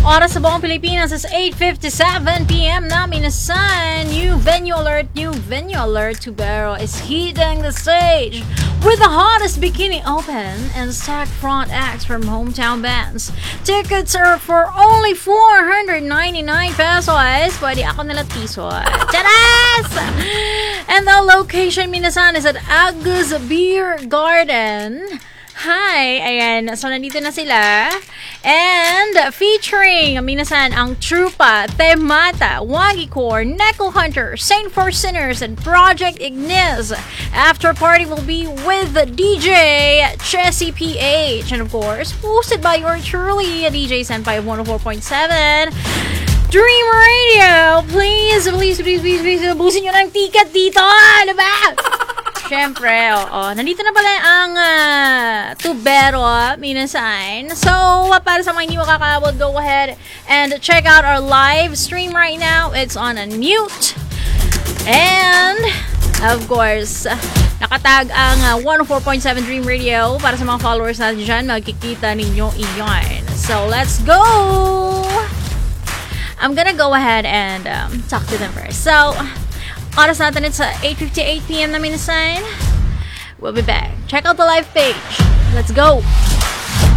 Oras sa buong Pilipinas is 8:57 p.m. na minasan. New venue alert. Tubero is hitting the stage with the hottest bikini open and stacked front acts from hometown bands. Tickets are for only 499 pesos. Pwede ako nila tisoy. Charas! And the location minasan is at Agus Beer Garden. Hi! Ayan, so nandito na sila. And featuring, minasan, ang Trupa, Temata, Wagicor, Neko Hunter, Saint for Sinners, and Project Ignis. After party will be with DJ Chessy PH. And of course, hosted by your truly DJ Senpai of 104.7. Dream Radio! Please, busin nyo ng ticket dito! Ano ba? Siyempre, oo. Nandito na pala ang Tubero, minasan. So, para sa mga hindi makakabot, go ahead and check out our live stream right now. It's on a mute. And, of course, nakatag ang 104.7 Dream Radio. Para sa mga followers natin dyan, magkikita ninyo iyon. So, let's go! I'm gonna go ahead and talk to them first. So, oras natin it's 8:58 p.m. na minasan. We'll be back. Check out the live page. Let's go!